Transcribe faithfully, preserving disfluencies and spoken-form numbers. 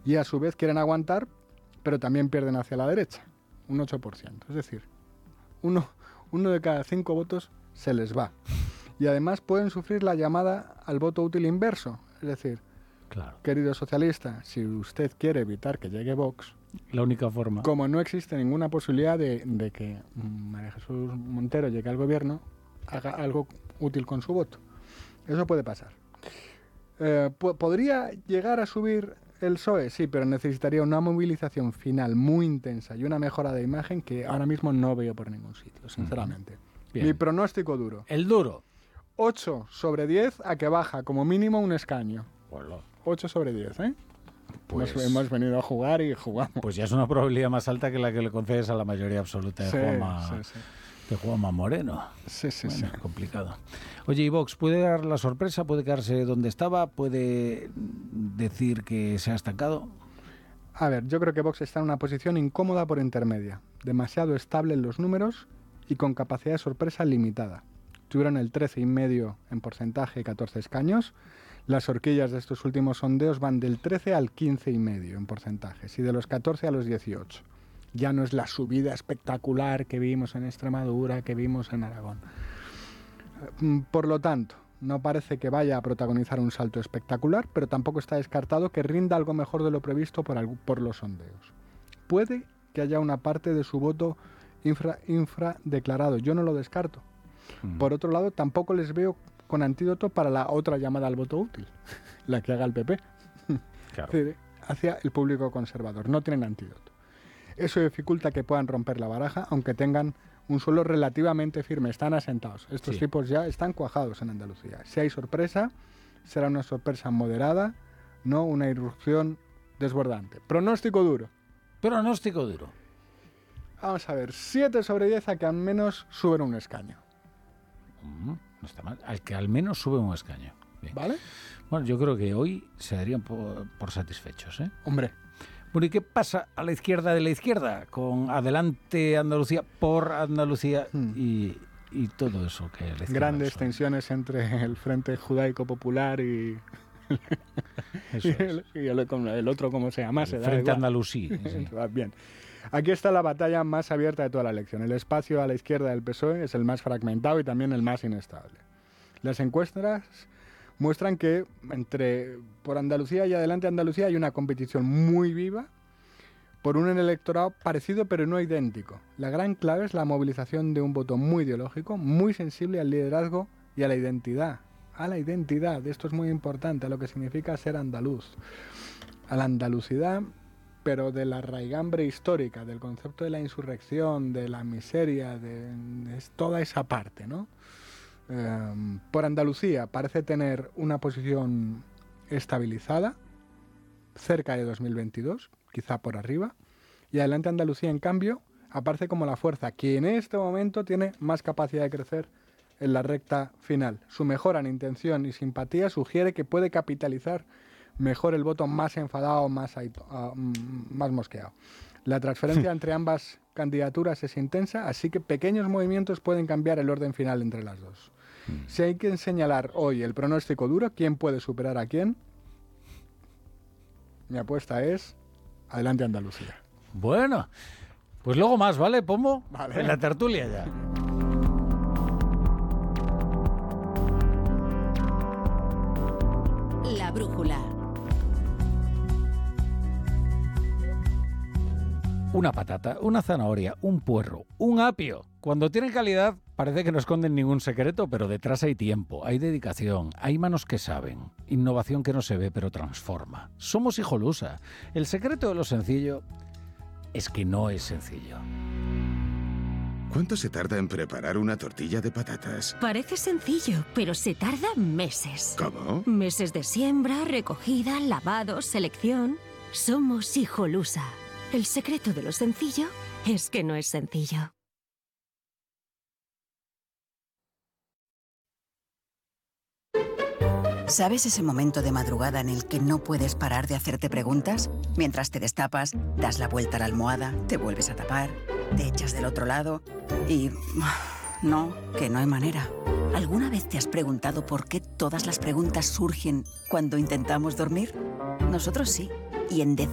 y a su vez quieren aguantar, pero también pierden hacia la derecha, un ocho por ciento. Es decir, uno, uno de cada cinco votos se les va. Y además pueden sufrir la llamada al voto útil inverso. Es decir, claro. Querido socialista, si usted quiere evitar que llegue Vox, la única forma. Como no existe ninguna posibilidad de, de que María Jesús Montero llegue al gobierno, haga algo útil con su voto. Eso puede pasar. Eh, ¿Podría llegar a subir el P S O E? Sí, pero necesitaría una movilización final muy intensa y una mejora de imagen que ahora mismo no veo por ningún sitio, sinceramente. Bien. Mi pronóstico duro. El duro. ocho sobre diez a que baja como mínimo un escaño. Hola. ocho sobre diez, ¿eh? Pues, hemos, hemos venido a jugar y jugamos. Pues ya es una probabilidad más alta que la que le concedes a la mayoría absoluta de sí, Juanma, sí, sí. de Juanma Moreno. Sí, sí, bueno, sí. complicado. Oye, ¿y Vox puede dar la sorpresa? ¿Puede quedarse donde estaba? ¿Puede decir que se ha estancado? A ver, yo creo que Vox está en una posición incómoda por intermedia, demasiado estable en los números y con capacidad de sorpresa limitada. Tuvieron el trece coma cinco en porcentaje y catorce escaños. Las horquillas de estos últimos sondeos van del trece al quince coma cinco en porcentajes y de los catorce a los dieciocho. Ya no es la subida espectacular que vimos en Extremadura, que vimos en Aragón. Por lo tanto, no parece que vaya a protagonizar un salto espectacular, pero tampoco está descartado que rinda algo mejor de lo previsto por, algo, por los sondeos. Puede que haya una parte de su voto infra, infra declarado, yo no lo descarto. Mm. Por otro lado, tampoco les veo con antídoto para la otra llamada al voto útil, la que haga el P P, claro. hacia el público conservador. No tienen antídoto. Eso dificulta que puedan romper la baraja, aunque tengan un suelo relativamente firme. Están asentados. Estos sí. tipos ya están cuajados en Andalucía. Si hay sorpresa, será una sorpresa moderada, no una irrupción desbordante. Pronóstico duro. Pronóstico duro. Vamos a ver, siete sobre diez a que al menos suben un escaño. Mm, no está mal. Al que al menos sube un escaño. Bien. ¿Vale? Bueno, yo creo que hoy se darían por, por satisfechos, ¿eh? Hombre. Bueno, ¿y qué pasa a la izquierda de la izquierda? Con Adelante Andalucía, por Andalucía hmm. y, y todo eso que la grandes tensiones entre el Frente Judaico Popular y, eso y, es. el, y el, el otro, como se llama, el se Frente da Andalusí. Sí. Bien. Aquí está la batalla más abierta de toda la elección. El espacio a la izquierda del P S O E es el más fragmentado y también el más inestable. Las encuestas muestran que entre por Andalucía y Adelante Andalucía hay una competición muy viva por un electorado parecido pero no idéntico. La gran clave es la movilización de un voto muy ideológico, muy sensible al liderazgo y a la identidad. A la identidad, esto es muy importante, a lo que significa ser andaluz. A la andalucidad, pero de la raigambre histórica, del concepto de la insurrección, de la miseria, de, de toda esa parte, ¿no? Eh, por Andalucía parece tener una posición estabilizada, cerca de dos mil veintidós, quizá por arriba, y Adelante Andalucía, en cambio, aparece como la fuerza que en este momento tiene más capacidad de crecer en la recta final. Su mejora en intención y simpatía sugiere que puede capitalizar mejor el voto más enfadado, más, uh, más mosqueado. La transferencia entre ambas candidaturas es intensa, así que pequeños movimientos pueden cambiar el orden final entre las dos. Mm. Si hay que señalar hoy el pronóstico duro, ¿quién puede superar a quién? Mi apuesta es Adelante Andalucía. Bueno, pues luego más, ¿vale, Pombo? Vale. En la tertulia ya. La brújula. Una patata, una zanahoria, un puerro, un apio. Cuando tienen calidad parece que no esconden ningún secreto, pero detrás hay tiempo, hay dedicación, hay manos que saben, innovación que no se ve pero transforma. Somos Hijolusa. El secreto de lo sencillo es que no es sencillo. ¿Cuánto se tarda en preparar una tortilla de patatas? Parece sencillo, pero se tarda meses. ¿Cómo? Meses de siembra, recogida, lavado, selección. Somos Hijolusa. El secreto de lo sencillo es que no es sencillo. ¿Sabes ese momento de madrugada en el que no puedes parar de hacerte preguntas? Mientras te destapas, das la vuelta a la almohada, te vuelves a tapar, te echas del otro lado y... no, que no hay manera. ¿Alguna vez te has preguntado por qué todas las preguntas surgen cuando intentamos dormir? Nosotros sí. Y en